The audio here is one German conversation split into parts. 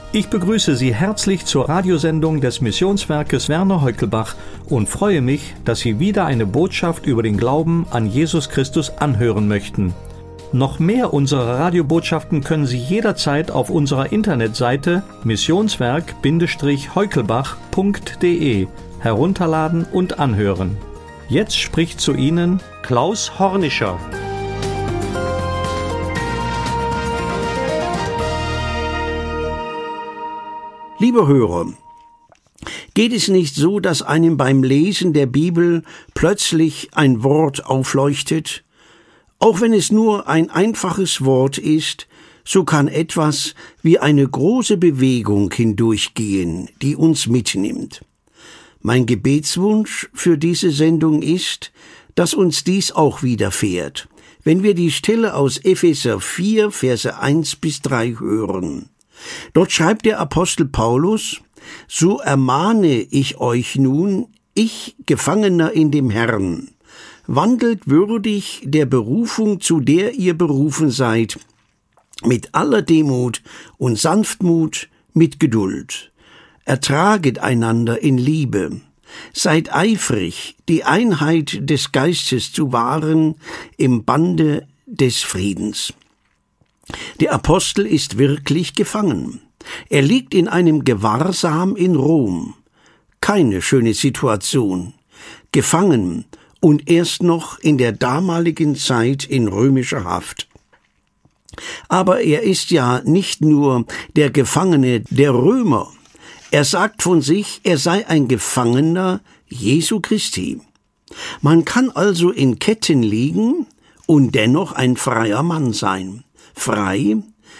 Ich begrüße Sie herzlich zur Radiosendung des Missionswerkes Werner Heukelbach und freue mich, dass Sie wieder eine Botschaft über den Glauben an Jesus Christus anhören möchten. Noch mehr unserer Radiobotschaften können Sie jederzeit auf unserer Internetseite missionswerk-heukelbach.de herunterladen und anhören. Jetzt spricht zu Ihnen Klaus Hornischer. Liebe Hörer, geht es nicht so, dass einem beim Lesen der Bibel plötzlich ein Wort aufleuchtet? Auch wenn es nur ein einfaches Wort ist, so kann etwas wie eine große Bewegung hindurchgehen, die uns mitnimmt. Mein Gebetswunsch für diese Sendung ist, dass uns dies auch widerfährt, wenn wir die Stelle aus Epheser 4, Verse 1-3 hören. Dort schreibt der Apostel Paulus: So ermahne ich euch nun, ich Gefangener in dem Herrn, wandelt würdig der Berufung, zu der ihr berufen seid, mit aller Demut und Sanftmut, mit Geduld. Ertraget einander in Liebe. Seid eifrig, die Einheit des Geistes zu wahren im Bande des Friedens. Der Apostel ist wirklich gefangen. Er liegt in einem Gewahrsam in Rom. Keine schöne Situation. Gefangen und erst noch in der damaligen Zeit in römischer Haft. Aber er ist ja nicht nur der Gefangene der Römer. Er sagt von sich, er sei ein Gefangener Jesu Christi. Man kann also in Ketten liegen und dennoch ein freier Mann sein. Frei,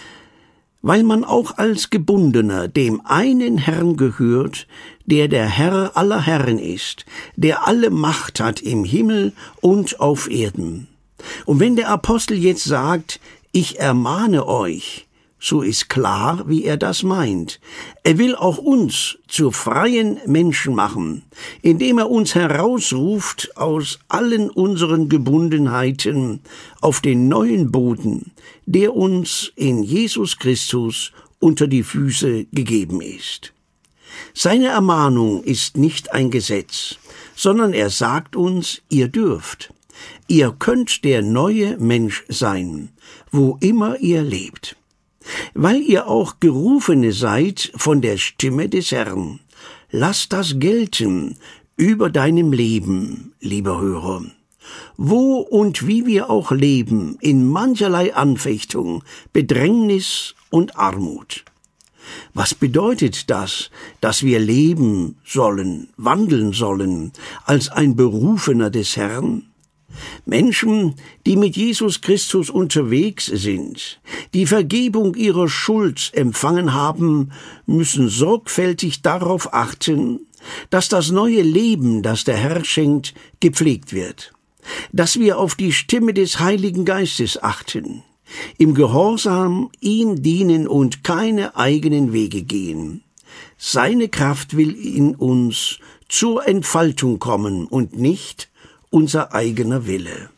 weil man auch als Gebundener dem einen Herrn gehört, der Herr aller Herren ist, der alle Macht hat im Himmel und auf Erden. Und wenn der Apostel jetzt sagt, ich ermahne euch, so ist klar, wie er das meint. Er will auch uns zu freien Menschen machen, indem er uns herausruft aus allen unseren Gebundenheiten auf den neuen Boden, der uns in Jesus Christus unter die Füße gegeben ist. Seine Ermahnung ist nicht ein Gesetz, sondern er sagt uns, ihr dürft. Ihr könnt der neue Mensch sein, wo immer ihr lebt. Weil ihr auch Gerufene seid von der Stimme des Herrn. Lasst das gelten über deinem Leben, lieber Hörer. Wo und wie wir auch leben, in mancherlei Anfechtung, Bedrängnis und Armut. Was bedeutet das, dass wir leben sollen, wandeln sollen, als ein Berufener des Herrn? Menschen, die mit Jesus Christus unterwegs sind, die Vergebung ihrer Schuld empfangen haben, müssen sorgfältig darauf achten, dass das neue Leben, das der Herr schenkt, gepflegt wird, dass wir auf die Stimme des Heiligen Geistes achten, im Gehorsam ihm dienen und keine eigenen Wege gehen. Seine Kraft will in uns zur Entfaltung kommen und nicht unser eigener Wille.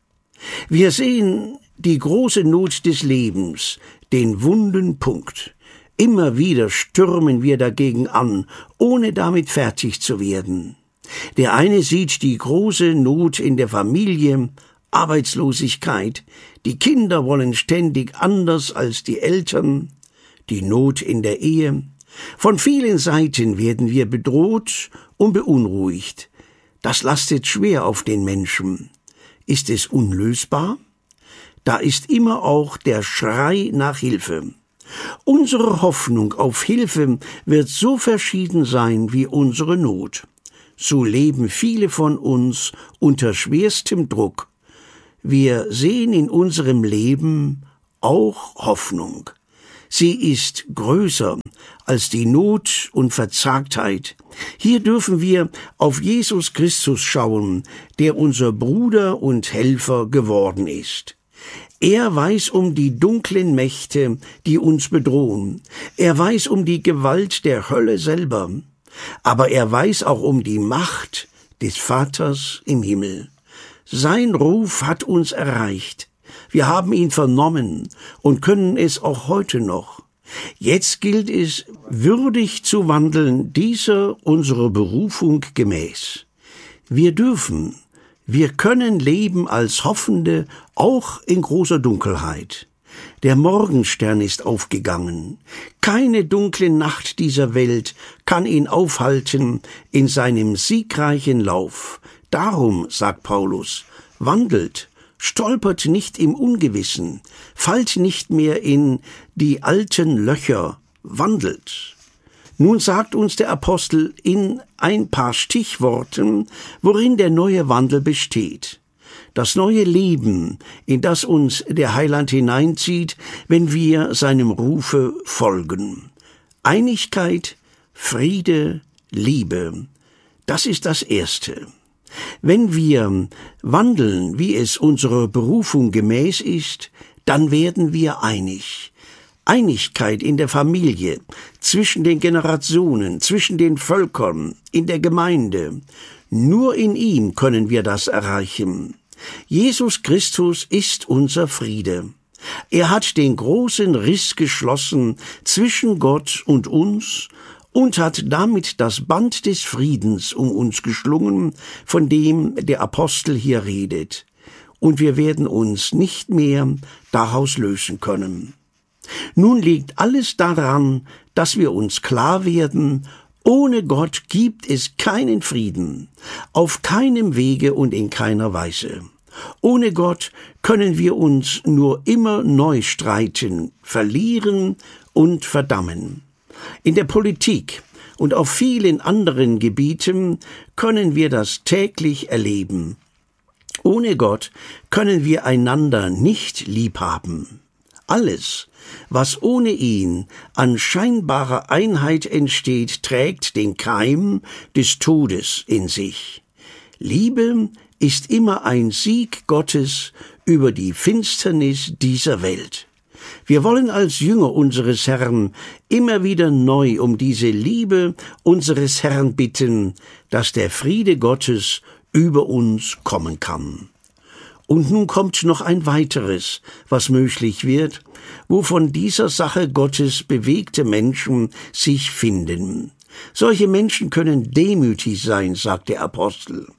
Wir sehen die große Not des Lebens, den wunden Punkt. Immer wieder stürmen wir dagegen an, ohne damit fertig zu werden. Der eine sieht die große Not in der Familie, Arbeitslosigkeit, die Kinder wollen ständig anders als die Eltern, die Not in der Ehe. Von vielen Seiten werden wir bedroht und beunruhigt. Das lastet schwer auf den Menschen. Ist es unlösbar? Da ist immer auch der Schrei nach Hilfe. Unsere Hoffnung auf Hilfe wird so verschieden sein wie unsere Not. So leben viele von uns unter schwerstem Druck. Wir sehen in unserem Leben auch Hoffnung. Sie ist größer als die Not und Verzagtheit. Hier dürfen wir auf Jesus Christus schauen, der unser Bruder und Helfer geworden ist. Er weiß um die dunklen Mächte, die uns bedrohen. Er weiß um die Gewalt der Hölle selber. Aber er weiß auch um die Macht des Vaters im Himmel. Sein Ruf hat uns erreicht. Wir haben ihn vernommen und können es auch heute noch. Jetzt gilt es, würdig zu wandeln, dieser unserer Berufung gemäß. Wir dürfen, wir können leben als Hoffende, auch in großer Dunkelheit. Der Morgenstern ist aufgegangen. Keine dunkle Nacht dieser Welt kann ihn aufhalten in seinem siegreichen Lauf. Darum, sagt Paulus, wandelt, stolpert nicht im Ungewissen, fallt nicht mehr in die alten Löcher, wandelt. Nun sagt uns der Apostel in ein paar Stichworten, worin der neue Wandel besteht. Das neue Leben, in das uns der Heiland hineinzieht, wenn wir seinem Rufe folgen. Einigkeit, Friede, Liebe, das ist das Erste. Wenn wir wandeln, wie es unserer Berufung gemäß ist, dann werden wir einig. Einigkeit in der Familie, zwischen den Generationen, zwischen den Völkern, in der Gemeinde. Nur in ihm können wir das erreichen. Jesus Christus ist unser Friede. Er hat den großen Riss geschlossen zwischen Gott und uns und hat damit das Band des Friedens um uns geschlungen, von dem der Apostel hier redet. Und wir werden uns nicht mehr daraus lösen können. Nun liegt alles daran, dass wir uns klar werden, ohne Gott gibt es keinen Frieden, auf keinem Wege und in keiner Weise. Ohne Gott können wir uns nur immer neu streiten, verlieren und verdammen. In der Politik und auf vielen anderen Gebieten können wir das täglich erleben. Ohne Gott können wir einander nicht liebhaben. Alles, was ohne ihn an scheinbarer Einheit entsteht, trägt den Keim des Todes in sich. Liebe ist immer ein Sieg Gottes über die Finsternis dieser Welt. Wir wollen als Jünger unseres Herrn immer wieder neu um diese Liebe unseres Herrn bitten, dass der Friede Gottes über uns kommen kann. Und nun kommt noch ein weiteres, was möglich wird, wo von dieser Sache Gottes bewegte Menschen sich finden. Solche Menschen können demütig sein, sagt der Apostel.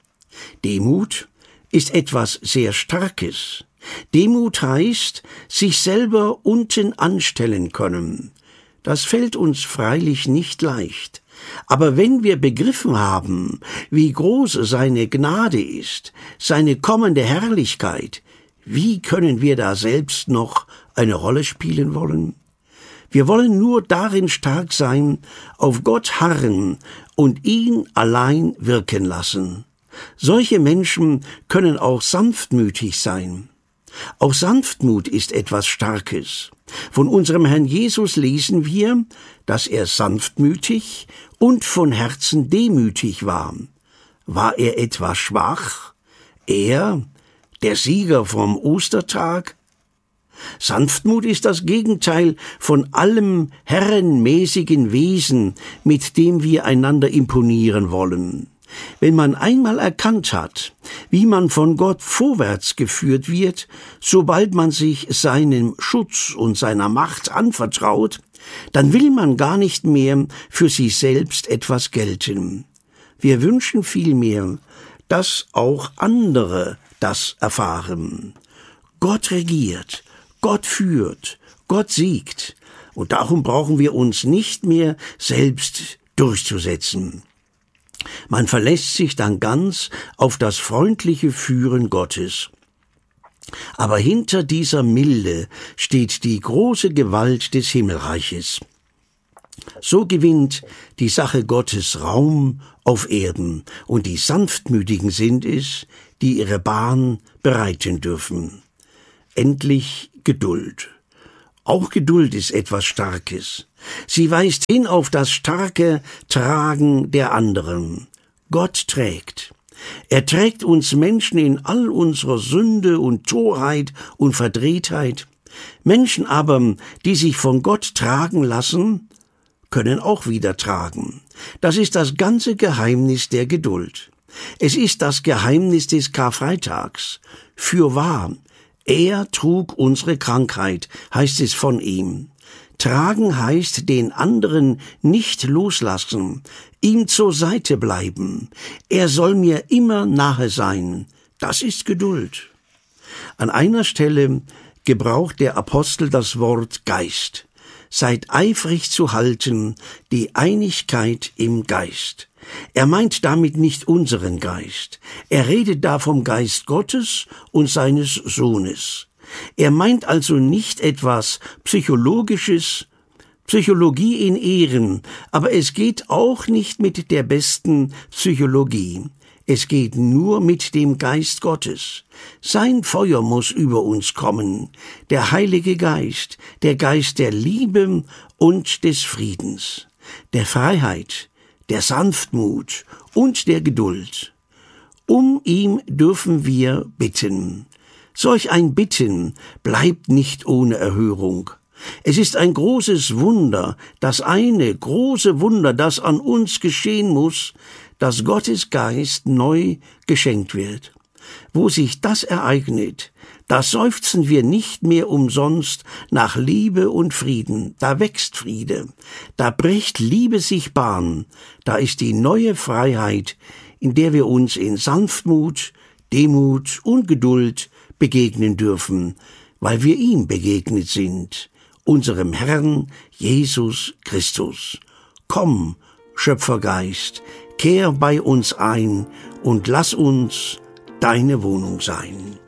Demut ist etwas sehr Starkes. Demut heißt, sich selber unten anstellen können. Das fällt uns freilich nicht leicht. Aber wenn wir begriffen haben, wie groß seine Gnade ist, seine kommende Herrlichkeit, wie können wir da selbst noch eine Rolle spielen wollen? Wir wollen nur darin stark sein, auf Gott harren und ihn allein wirken lassen. Solche Menschen können auch sanftmütig sein. Auch Sanftmut ist etwas Starkes. Von unserem Herrn Jesus lesen wir, dass er sanftmütig und von Herzen demütig war. War er etwa schwach? Er, der Sieger vom Ostertag? Sanftmut ist das Gegenteil von allem herrenmäßigen Wesen, mit dem wir einander imponieren wollen. Wenn man einmal erkannt hat, wie man von Gott vorwärts geführt wird, sobald man sich seinem Schutz und seiner Macht anvertraut, dann will man gar nicht mehr für sich selbst etwas gelten. Wir wünschen vielmehr, dass auch andere das erfahren. Gott regiert, Gott führt, Gott siegt, und darum brauchen wir uns nicht mehr selbst durchzusetzen. Man verlässt sich dann ganz auf das freundliche Führen Gottes. Aber hinter dieser Milde steht die große Gewalt des Himmelreiches. So gewinnt die Sache Gottes Raum auf Erden, und die Sanftmütigen sind es, die ihre Bahn bereiten dürfen. Endlich Geduld. Auch Geduld ist etwas Starkes. Sie weist hin auf das starke Tragen der anderen. Gott trägt. Er trägt uns Menschen in all unserer Sünde und Torheit und Verdrehtheit. Menschen aber, die sich von Gott tragen lassen, können auch wieder tragen. Das ist das ganze Geheimnis der Geduld. Es ist das Geheimnis des Karfreitags. Fürwahr, er trug unsere Krankheit, heißt es von ihm. Tragen heißt den anderen nicht loslassen, ihm zur Seite bleiben. Er soll mir immer nahe sein. Das ist Geduld. An einer Stelle gebraucht der Apostel das Wort Geist. Seid eifrig zu halten, die Einigkeit im Geist. Er meint damit nicht unseren Geist. Er redet da vom Geist Gottes und seines Sohnes. Er meint also nicht etwas Psychologisches, Psychologie in Ehren, aber es geht auch nicht mit der besten Psychologie. Es geht nur mit dem Geist Gottes. Sein Feuer muss über uns kommen, der Heilige Geist, der Geist der Liebe und des Friedens, der Freiheit, der Sanftmut und der Geduld. Um ihm dürfen wir bitten. Solch ein Bitten bleibt nicht ohne Erhörung. Es ist ein großes Wunder, das eine große Wunder, das an uns geschehen muss, dass Gottes Geist neu geschenkt wird. Wo sich das ereignet, da seufzen wir nicht mehr umsonst nach Liebe und Frieden. Da wächst Friede, da bricht Liebe sich Bahn, da ist die neue Freiheit, in der wir uns in Sanftmut, Demut und Geduld begegnen dürfen, weil wir ihm begegnet sind, unserem Herrn Jesus Christus. Komm, Schöpfergeist, kehr bei uns ein und lass uns deine Wohnung sein.